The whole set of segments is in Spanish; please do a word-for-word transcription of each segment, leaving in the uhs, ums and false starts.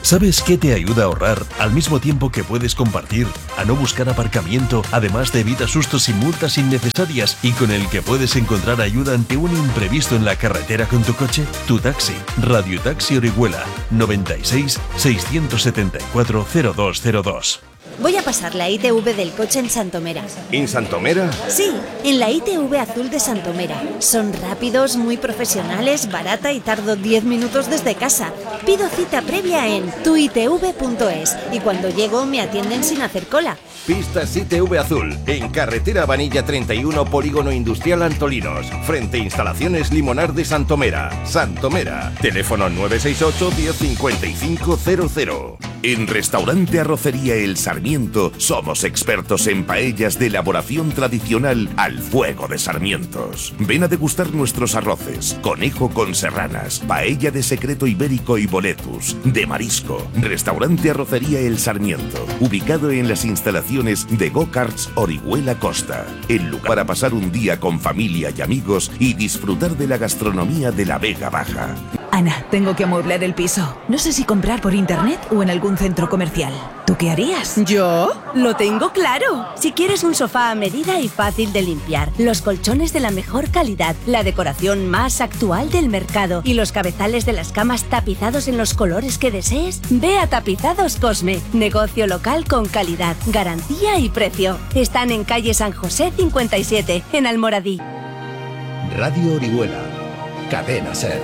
¿Sabes qué te ayuda a ahorrar al mismo tiempo que puedes compartir, a no buscar aparcamiento, además te evita sustos y multas innecesarias y con el que puedes encontrar ayuda ante un imprevisto en la carretera con tu coche? Tu taxi. Radio Taxi Orihuela noventa y seis, seiscientos setenta y cuatro, cero dos cero dos. Voy a pasar la I T V del coche en Santomera. ¿En Santomera? Sí, en la I T V azul de Santomera. Son rápidos, muy profesionales, barata y tardo diez minutos desde casa. Pido cita previa en tu i t v punto es y cuando llego me atienden sin hacer cola. Pistas I T V Azul, en carretera Vanilla treinta y uno, Polígono Industrial Antolinos, frente a Instalaciones Limonar de Santomera. Santomera, teléfono nueve seis ocho, diez, cincuenta y cinco cero cero. En Restaurante Arrocería El Sarmiento somos expertos en paellas de elaboración tradicional al fuego de sarmientos. Ven a degustar nuestros arroces, conejo con serranas, paella de secreto ibérico y boletus, de marisco. Restaurante Arrocería El Sarmiento, ubicado en las instalaciones de Go-Karts Orihuela Costa. El lugar para pasar un día con familia y amigos y disfrutar de la gastronomía de la Vega Baja. Ana, tengo que amueblar el piso. No sé si comprar por internet o en algún centro comercial. ¿Tú qué harías? ¿Yo? Lo tengo claro. Si quieres un sofá a medida y fácil de limpiar, los colchones de la mejor calidad, la decoración más actual del mercado y los cabezales de las camas tapizados en los colores que desees, ve a Tapizados Cosme. Negocio local con calidad, garantía y precio. Están en calle San José cincuenta y siete, en Almoradí. Radio Orihuela, Cadena Ser.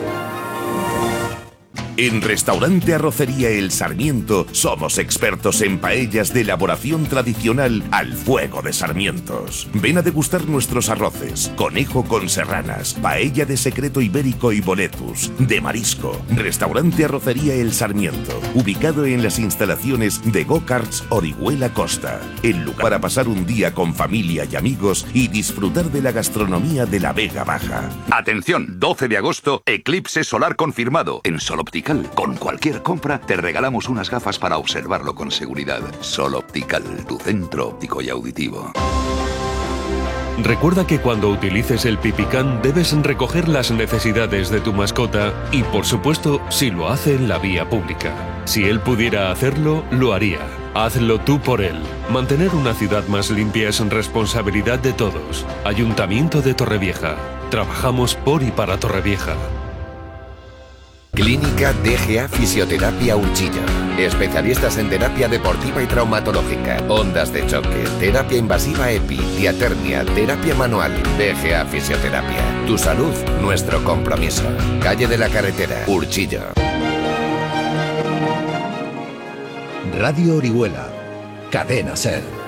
En Restaurante Arrocería El Sarmiento somos expertos en paellas de elaboración tradicional al fuego de sarmientos. Ven a degustar nuestros arroces, conejo con serranas, paella de secreto ibérico y boletus, de marisco. Restaurante Arrocería El Sarmiento, ubicado en las instalaciones de Go-Karts Orihuela Costa. El lugar para pasar un día con familia y amigos y disfrutar de la gastronomía de la Vega Baja. Atención, doce de agosto, eclipse solar confirmado en Sol Optical. Con cualquier compra te regalamos unas gafas para observarlo con seguridad. Sol Optical, tu centro óptico y auditivo. Recuerda que cuando utilices el Pipicán debes recoger las necesidades de tu mascota y, por supuesto, si lo hace en la vía pública. Si él pudiera hacerlo, lo haría. Hazlo tú por él. Mantener una ciudad más limpia es responsabilidad de todos. Ayuntamiento de Torrevieja. Trabajamos por y para Torrevieja. Clínica D G A Fisioterapia Urchilla. Especialistas en terapia deportiva y traumatológica, ondas de choque, terapia invasiva EPI, diatermia, terapia manual. D G A Fisioterapia. Tu salud, nuestro compromiso. Calle de la Carretera, Urchilla. Radio Orihuela, Cadena Ser.